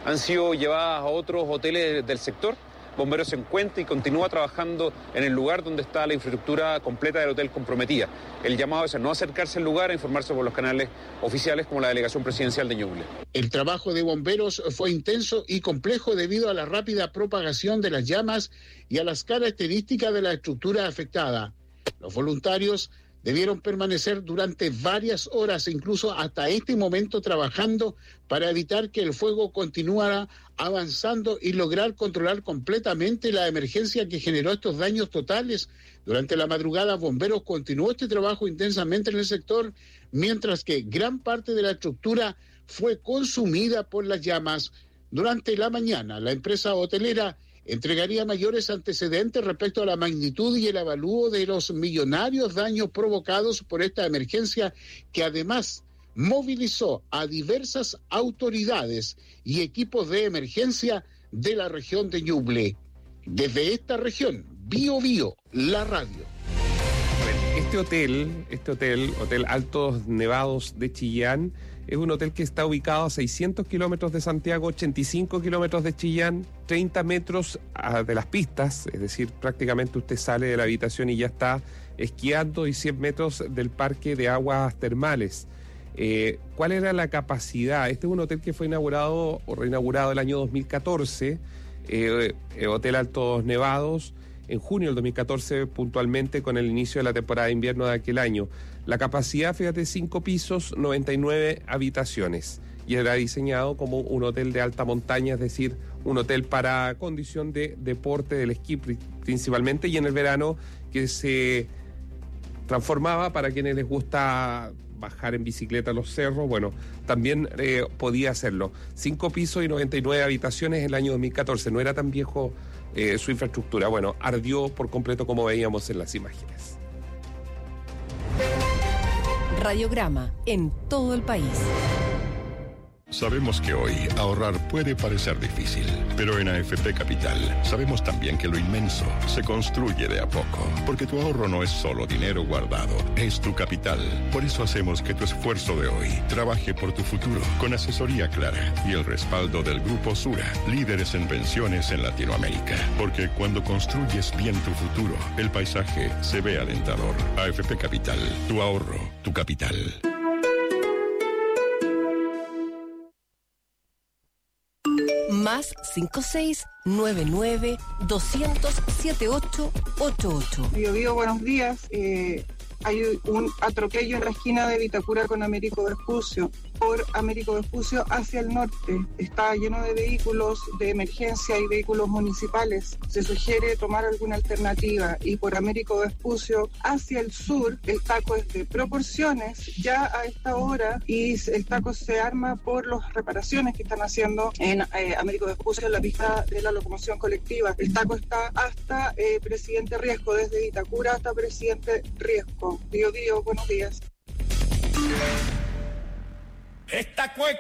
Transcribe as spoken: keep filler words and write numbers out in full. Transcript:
han sido llevadas a otros hoteles del sector. Bomberos se encuentra y continúa trabajando en el lugar donde está la infraestructura completa del hotel comprometida. El llamado es a no acercarse al lugar, a informarse por los canales oficiales como la Delegación Presidencial de Ñuble. El trabajo de bomberos fue intenso y complejo debido a la rápida propagación de las llamas y a las características de la estructura afectada. Los voluntarios debieron permanecer durante varias horas, incluso hasta este momento, trabajando para evitar que el fuego continuara avanzando y lograr controlar completamente la emergencia que generó estos daños totales. Durante la madrugada, bomberos continuó este trabajo intensamente en el sector, mientras que gran parte de la estructura fue consumida por las llamas. Durante la mañana, la empresa hotelera entregaría mayores antecedentes respecto a la magnitud y el avalúo de los millonarios daños provocados por esta emergencia, que además movilizó a diversas autoridades y equipos de emergencia de la región de Ñuble. Desde esta región, Bio Bio, la radio. Este hotel, este hotel, Hotel Altos Nevados de Chillán, es un hotel que está ubicado a seiscientos kilómetros de Santiago, ochenta y cinco kilómetros de Chillán, treinta metros de las pistas, es decir, prácticamente usted sale de la habitación y ya está esquiando, y cien metros del parque de aguas termales. Eh, ¿Cuál era la capacidad? Este es un hotel que fue inaugurado o reinaugurado el año dos mil catorce, eh, eh, Hotel Altos Nevados, en junio del dos mil catorce, puntualmente con el inicio de la temporada de invierno de aquel año. La capacidad, fíjate, cinco pisos, noventa y nueve habitaciones. Y era diseñado como un hotel de alta montaña, es decir, un hotel para condición de deporte del esquí principalmente, y en el verano que se transformaba para quienes les gusta bajar en bicicleta a los cerros, bueno, también eh, podía hacerlo. Cinco pisos y noventa y nueve habitaciones en el año dos mil catorce, no era tan viejo eh, su infraestructura. Bueno, ardió por completo como veíamos en las imágenes. Radiograma en todo el país. Sabemos que hoy ahorrar puede parecer difícil, pero en A F P Capital sabemos también que lo inmenso se construye de a poco, porque tu ahorro no es solo dinero guardado, es tu capital. Por eso hacemos que tu esfuerzo de hoy trabaje por tu futuro, con asesoría clara y el respaldo del Grupo Sura, líderes en pensiones en Latinoamérica. Porque cuando construyes bien tu futuro, el paisaje se ve alentador. A F P Capital, tu ahorro, tu capital. Más cinco seis nueve nueve doscientos setenta y ocho ochenta y ocho. Bio Bio, buenos días. Eh, hay un atropello en la esquina de Vitacura con Américo Vespucio. Por Américo Vespucio hacia el norte. Está lleno de vehículos de emergencia y vehículos municipales. Se sugiere tomar alguna alternativa. Y por Américo Vespucio hacia el sur, el taco es de proporciones ya a esta hora, y el taco se arma por las reparaciones que están haciendo en eh, Américo Vespucio en la pista de la locomoción colectiva. El taco está hasta eh, Presidente Riesco, desde Vitacura hasta Presidente Riesco. Bio Bio, buenos días. Esta cueca